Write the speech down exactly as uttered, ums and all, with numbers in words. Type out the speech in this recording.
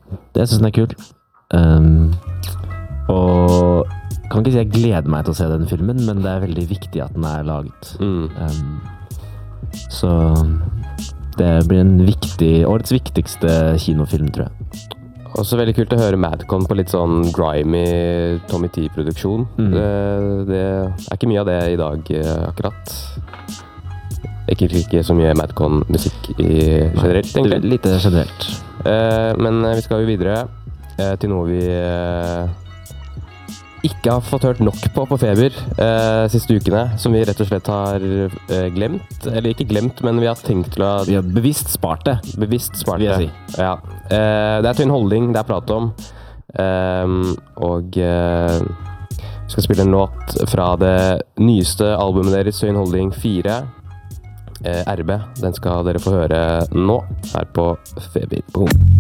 Det synes jeg er kult. Um, og kan ikke si jeg gleder meg til å se den filmen, men det er veldig viktig at den er laget. Mm. Um, så det blir en viktig, årets viktigste kinofilm, tror jeg. Også veldig kult å høre Madcon på litt sånn grimy Tommy T-produksjon. Mm. Det, det er ikke mye av det i dag, akkurat. Ikke, ikke så mye Madcon-musikk i generelt, egentlig. Litt generelt. Eh, men vi skal jo videre eh, til noe vi eh, ikke har fått hørt nok på på Feber eh, siste ukene, som vi rett og slett har eh, glemt. Eller ikke glemt, men vi har tenkt til å... Vi har bevisst spart det. Bevisst spart Vil jeg det. Ja. Eh, det er Twin Holding det er prat om. Eh, og eh, vi skal spille en låt fra det nyeste albumet deres, Twin Holding fire. Eh, R B. Den skal dere få høre nå, her på Feber. Boom.